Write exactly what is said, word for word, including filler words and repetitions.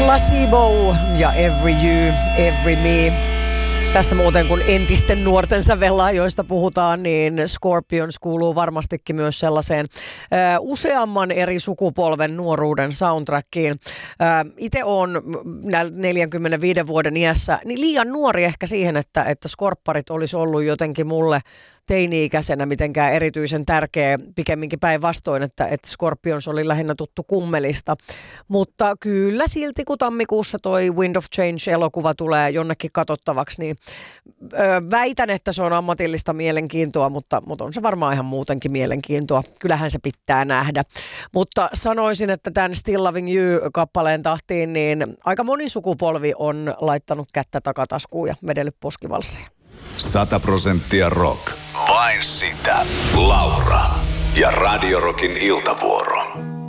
Placebo ja Every You, Every Me. Tässä muuten kun entisten nuorten sävellään, joista puhutaan, niin Scorpions kuuluu varmastikin myös sellaiseen ö, useamman eri sukupolven nuoruuden soundtrackiin. Itse olen neljänkymmenenviiden vuoden iässä niin liian nuori ehkä siihen, että, että skorpparit olisi ollut jotenkin mulle teini-ikäisenä mitenkään erityisen tärkeä, pikemminkin päinvastoin, että, että Scorpions oli lähinnä tuttu kummelista. Mutta kyllä silti, kun tammikuussa toi Wind of Change-elokuva tulee jonnekin katsottavaksi, niin ö, väitän, että se on ammatillista mielenkiintoa, mutta, mutta on se varmaan ihan muutenkin mielenkiintoa. Kyllähän se pitää nähdä. Mutta sanoisin, että tämän Still Loving You-kappaleen tahtiin, niin aika moni sukupolvi on laittanut kättä takataskuun ja vedellyt poskivalsseja. Sata prosenttia rock. Vain sitä. Laura ja Radio Rockin iltavuoro.